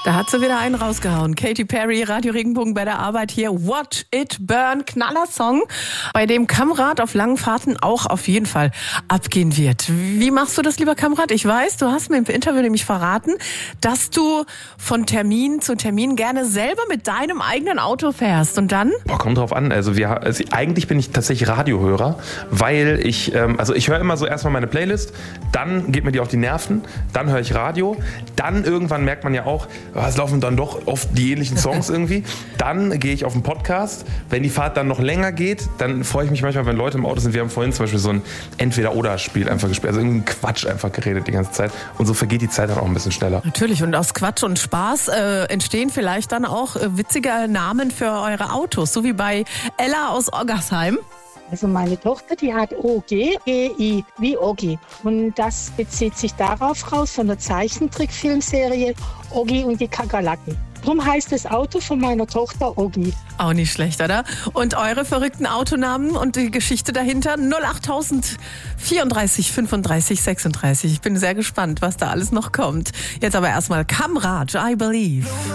Da hat sie wieder einen rausgehauen. Katy Perry, Radio Regenbogen bei der Arbeit hier. Watch It Burn, Knallersong, bei dem Kamrat auf langen Fahrten auch auf jeden Fall abgehen wird. Wie machst du das, lieber Kamrat? Ich weiß, du hast mir im Interview nämlich verraten, dass du von Termin zu Termin gerne selber mit deinem eigenen Auto fährst. Und dann? Kommt drauf an. Also eigentlich bin ich tatsächlich Radiohörer, weil ich höre immer so erstmal meine Playlist, dann geht mir die auf die Nerven, dann höre ich Radio, dann irgendwann merkt man ja auch, es laufen dann doch oft die ähnlichen Songs irgendwie. Dann gehe ich auf einen Podcast. Wenn die Fahrt dann noch länger geht, dann freue ich mich manchmal, wenn Leute im Auto sind. Wir haben vorhin zum Beispiel so ein Entweder-Oder-Spiel einfach gespielt. Also irgendeinen Quatsch einfach geredet die ganze Zeit. Und so vergeht die Zeit dann auch ein bisschen schneller. Natürlich. Und aus Quatsch und Spaß entstehen vielleicht dann auch witzige Namen für eure Autos. So wie bei Ella aus Oggersheim. Also meine Tochter, die hat OG, G-I, wie Oggi. Und das bezieht sich darauf raus von der Zeichentrickfilmserie Oggi und die Kakerlaken. Darum heißt das Auto von meiner Tochter Oggi. Auch nicht schlecht, oder? Und eure verrückten Autonamen und die Geschichte dahinter? 08000 34 35 36. Ich bin sehr gespannt, was da alles noch kommt. Jetzt aber erstmal Kamrat, I Believe.